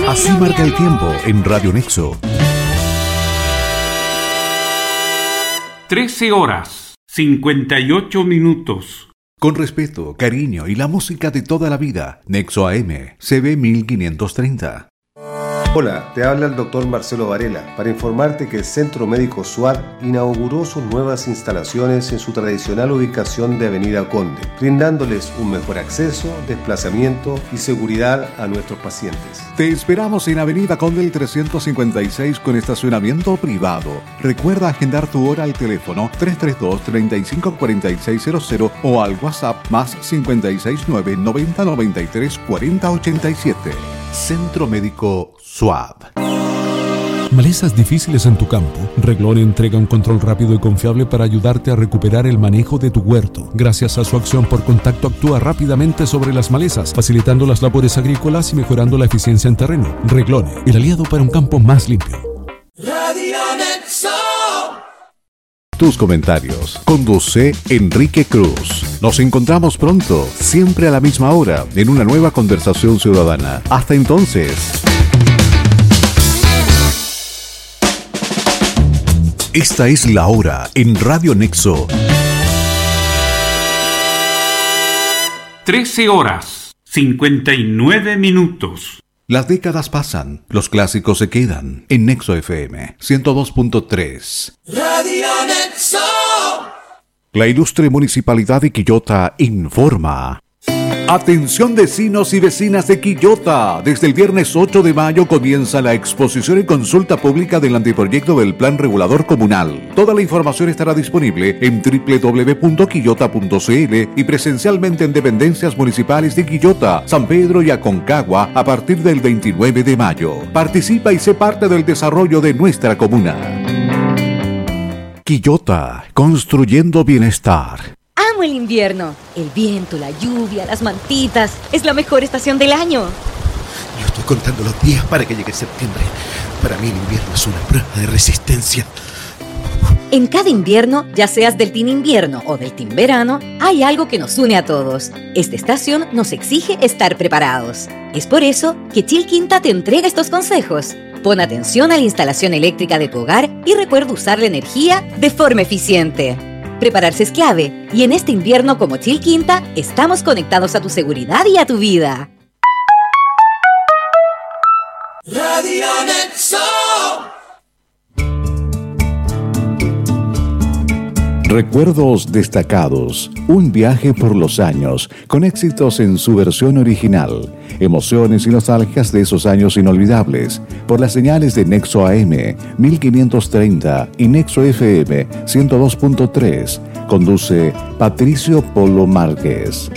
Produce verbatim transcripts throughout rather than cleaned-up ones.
Así marca el tiempo en Radio Nexo. trece horas, cincuenta y ocho minutos. Con respeto, cariño y la música de toda la vida. Nexo A M, C B mil quinientos treinta. Hola, te habla el doctor Marcelo Varela para informarte que el Centro Médico SWAT inauguró sus nuevas instalaciones en su tradicional ubicación de Avenida Conde, brindándoles un mejor acceso, desplazamiento y seguridad a nuestros pacientes. Te esperamos en Avenida Conde el trescientos cincuenta y seis con estacionamiento privado. Recuerda agendar tu hora al teléfono tres tres dos, treinta y cinco, cuarenta y seis cero cero o al WhatsApp más cincuenta y seis nueve, noventa, noventa y tres, cuarenta, ochenta y siete. Centro Médico SWAT. Malezas difíciles en tu campo. Reglón entrega un control rápido y confiable para ayudarte a recuperar el manejo de tu huerto. Gracias a su acción por contacto actúa rápidamente sobre las malezas, facilitando las labores agrícolas y mejorando la eficiencia en terreno. Reglone, el aliado para un campo más limpio. Radio Nexo. Tus comentarios. Conduce Enrique Cruz. Nos encontramos pronto, siempre a la misma hora, en una nueva conversación ciudadana. Hasta entonces. Esta es la hora en Radio Nexo. trece horas, cincuenta y nueve minutos. Las décadas pasan, los clásicos se quedan. En Nexo F M ciento dos punto tres. Radio Nexo. La ilustre Municipalidad de Quillota informa. Atención vecinos y vecinas de Quillota. Desde el viernes ocho de mayo comienza la exposición y consulta pública del anteproyecto del Plan Regulador Comunal. Toda la información estará disponible en doble u doble u doble u punto quillota punto c l y presencialmente en dependencias municipales de Quillota, San Pedro y Aconcagua a partir del veintinueve de mayo. Participa y sé parte del desarrollo de nuestra comuna. Quillota, construyendo bienestar. Amo el invierno. El viento, la lluvia, las mantitas. Es la mejor estación del año. Yo estoy contando los días para que llegue septiembre. Para mí el invierno es una prueba de resistencia. En cada invierno, ya seas del team invierno o del team verano, hay algo que nos une a todos. Esta estación nos exige estar preparados. Es por eso que Chilquinta te entrega estos consejos. Pon atención a la instalación eléctrica de tu hogar y recuerda usar la energía de forma eficiente. Prepararse es clave, y en este invierno como Chilquinta, estamos conectados a tu seguridad y a tu vida. Radio Nexo. Recuerdos destacados, un viaje por los años, con éxitos en su versión original, emociones y nostalgias de esos años inolvidables, por las señales de Nexo A M mil quinientos treinta y Nexo F M ciento dos punto tres, conduce Patricio Polo Márquez.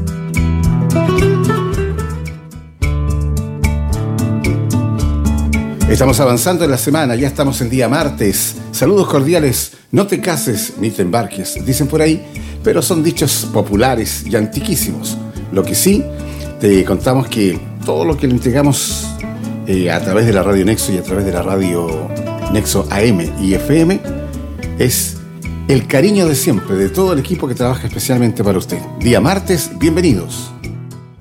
Estamos avanzando en la semana, ya estamos en día martes. Saludos cordiales, no te cases ni te embarques, dicen por ahí, pero son dichos populares y antiquísimos. Lo que sí, te contamos que todo lo que le entregamos eh, a través de la Radio Nexo y a través de la Radio Nexo A M y F M es el cariño de siempre, de todo el equipo que trabaja especialmente para usted. Día martes, bienvenidos.